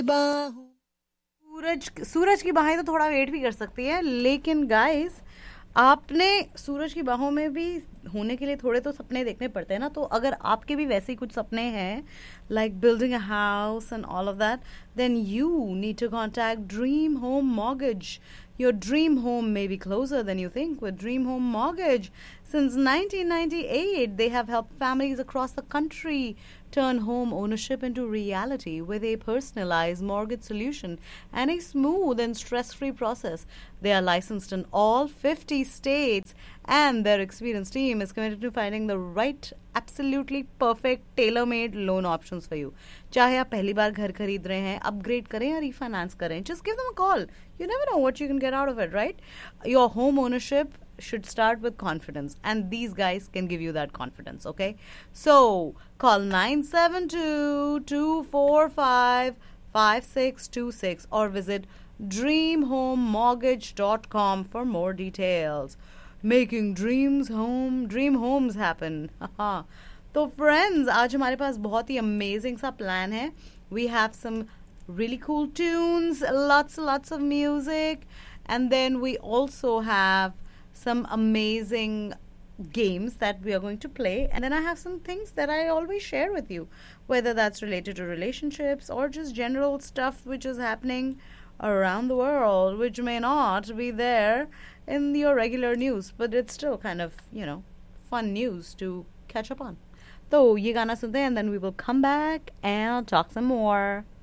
सूरज सूरज की बाहें तो थोड़ा वेट भी कर सकती है, लेकिन गाइस आपने सूरज की बाहों में भी होने के लिए थोड़े तो सपने देखने पड़ते हैं ना। तो अगर आपके भी वैसे ही कुछ सपने हैं, like building a house and all of that, then you need to contact dream home mortgage. Your dream home may be closer than you think with Dream Home Mortgage. Since 1998, they have helped families across the country turn home ownership into reality with a personalized mortgage solution and a smooth and stress free process. They are licensed in all 50 states, and their experienced team is committed to finding the right, absolutely perfect, tailor made loan options for you. चाहे आप पहली बार घर खरीद रहे हैं, upgrade करें या refinance करें, just give them a call. You never know what you can get out of it, right? Your home ownership should start with confidence, and these guys can give you that confidence, okay? So call 972-245-5626 or visit dreamhomemortgage.com for more details. Making dream homes happen. तो friends, आज हमारे पास बहुत ही amazing सा plan है. We have some really cool tunes, lots of music, and then we also have some amazing games that we are going to play, and then I have some things that I always share with you, whether that's related to relationships or just general stuff which is happening around the world, which may not be there in your regular news, but it's still kind of, fun news to catch up on. So, ye gana sunte, and then we will come back and talk some more.